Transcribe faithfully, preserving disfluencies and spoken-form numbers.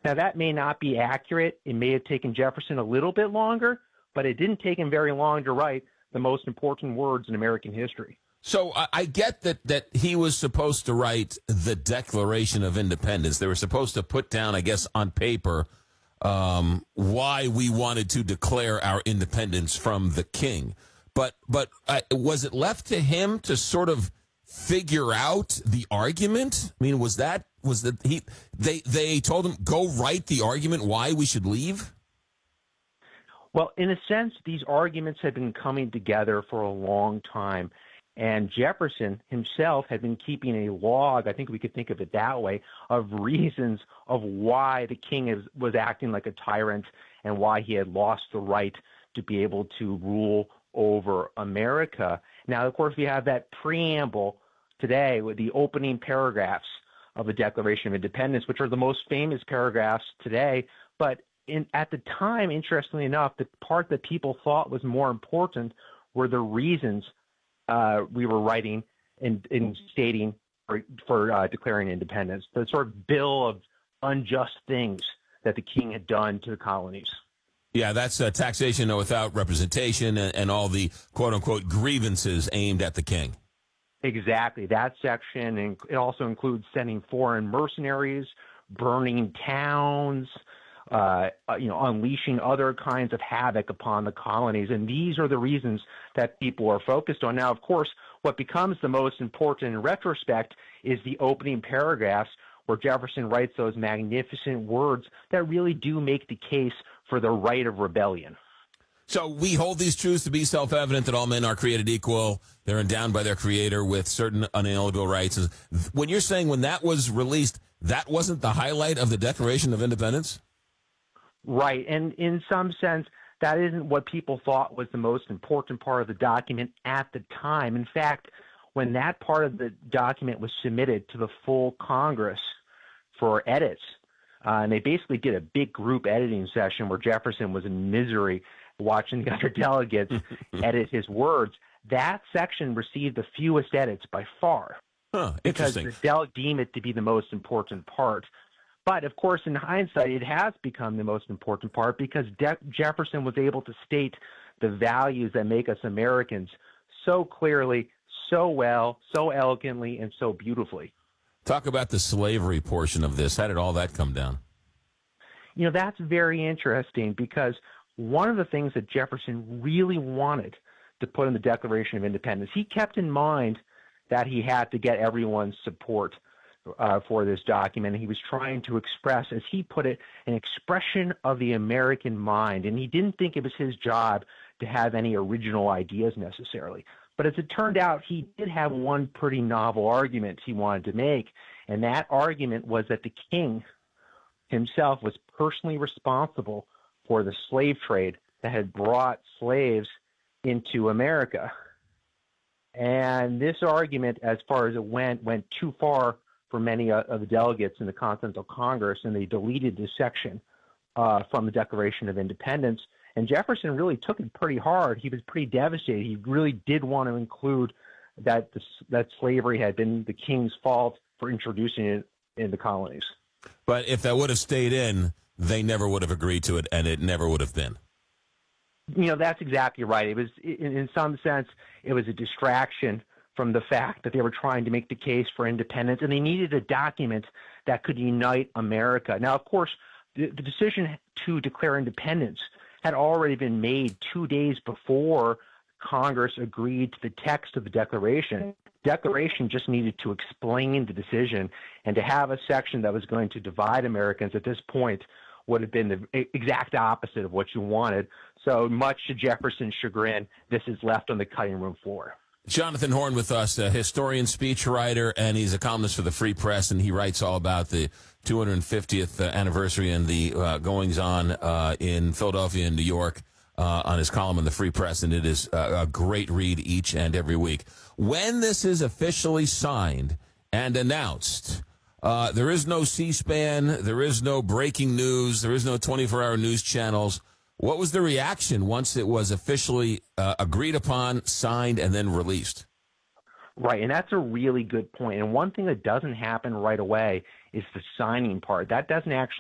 Now, that may not be accurate. It may have taken Jefferson a little bit longer, but it didn't take him very long to write the most important words in American history. So I, I get that, that he was supposed to write the Declaration of Independence. They were supposed to put down, I guess, on paper um, why we wanted to declare our independence from the king. But but uh, was it left to him to sort of figure out the argument? I mean, was that was that he they they told him go write the argument why we should leave? Well, in a sense, these arguments had been coming together for a long time. And Jefferson himself had been keeping a log, I think we could think of it that way, of reasons of why the king is, was acting like a tyrant and why he had lost the right to be able to rule over America. Now, of course, we have that preamble today with the opening paragraphs of the Declaration of Independence, which are the most famous paragraphs today. But in, at the time, interestingly enough, the part that people thought was more important were the reasons Uh, we were writing and, and stating for, for uh, declaring independence, the sort of bill of unjust things that the king had done to the colonies. Yeah, that's uh, taxation without representation and, and all the quote-unquote grievances aimed at the king. Exactly. That section, and it also includes sending foreign mercenaries, burning towns, Uh, you know, unleashing other kinds of havoc upon the colonies. And these are the reasons that people are focused on. Now, of course, what becomes the most important in retrospect is the opening paragraphs where Jefferson writes those magnificent words that really do make the case for the right of rebellion. So we hold these truths to be self-evident that all men are created equal. They're endowed by their creator with certain unalienable rights. When you're saying when that was released, that wasn't the highlight of the Declaration of Independence? Right. And in some sense, that isn't what people thought was the most important part of the document at the time. In fact, when that part of the document was submitted to the full Congress for edits, uh, and they basically did a big group editing session where Jefferson was in misery watching the other delegates edit his words, that section received the fewest edits by far. Huh, because the delegates deemed it to be the most important part. But, of course, in hindsight, it has become the most important part because De- Jefferson was able to state the values that make us Americans so clearly, so well, so elegantly, and so beautifully. Talk about the slavery portion of this. How did all that come down? You know, that's very interesting because one of the things that Jefferson really wanted to put in the Declaration of Independence, he kept in mind that he had to get everyone's support Uh, for this document. He was trying to express, as he put it, an expression of the American mind. And he didn't think it was his job to have any original ideas necessarily. But as it turned out, he did have one pretty novel argument he wanted to make. And that argument was that the king himself was personally responsible for the slave trade that had brought slaves into America. And this argument, as far as it went, went too far for many of the delegates in the Continental Congress, and they deleted this section uh, from the Declaration of Independence. And Jefferson really took it pretty hard. He was pretty devastated. He really did want to include that the, that slavery had been the king's fault for introducing it in the colonies. But if that would have stayed in, they never would have agreed to it, and it never would have been. You know, that's exactly right. It was, in, in some sense, it was a distraction from the fact that they were trying to make the case for independence, and they needed a document that could unite America. Now, of course, the, the decision to declare independence had already been made two days before Congress agreed to the text of the Declaration. The Declaration just needed to explain the decision, and to have a section that was going to divide Americans at this point would have been the exact opposite of what you wanted. So much to Jefferson's chagrin, this is left on the cutting room floor. Jonathan Horn with us, a historian, speechwriter, and he's a columnist for the Free Press, and he writes all about the two hundred fiftieth anniversary and the uh, goings-on uh, in Philadelphia and New York uh, on his column in the Free Press, and it is a, a great read each and every week. When this is officially signed and announced, uh, there is no C-SPAN, there is no breaking news, there is no twenty-four hour news channels. What was the reaction once it was officially uh, agreed upon, signed, and then released? Right, and that's a really good point. And one thing that doesn't happen right away is the signing part. That doesn't actually